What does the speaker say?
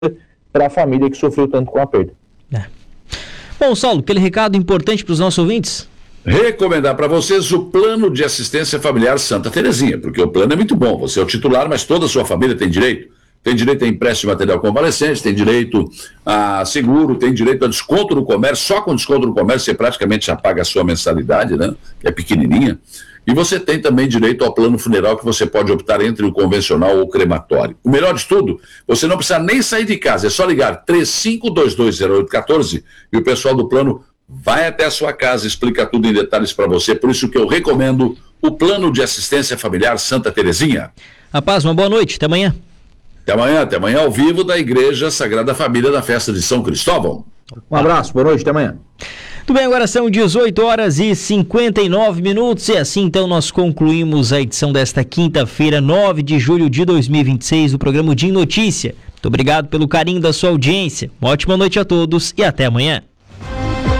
para a família que sofreu tanto com a perda. Bom, Saulo, aquele recado importante para os nossos ouvintes? Recomendar para vocês o plano de assistência familiar Santa Terezinha, porque o plano é muito bom. Você é o titular, mas toda a sua família tem direito. Tem direito a empréstimo de material convalescente, tem direito a seguro, tem direito a desconto no comércio. Só com desconto no comércio você praticamente já paga a sua mensalidade, né? Que é pequenininha. E você tem também direito ao plano funeral, que você pode optar entre o convencional ou o crematório. O melhor de tudo, você não precisa nem sair de casa, é só ligar 35220814 e o pessoal do plano vai até a sua casa, explica tudo em detalhes para você. Por isso que eu recomendo o plano de assistência familiar Santa Terezinha. Rapaz, uma boa noite, até amanhã. Até amanhã ao vivo da Igreja Sagrada Família da Festa de São Cristóvão. Um abraço, boa noite, até amanhã. Muito bem, agora são 18h59 e assim então nós concluímos a edição desta quinta-feira, 9 de julho de 2026 do programa Dia em Notícia. Muito obrigado pelo carinho da sua audiência. Uma ótima noite a todos e até amanhã.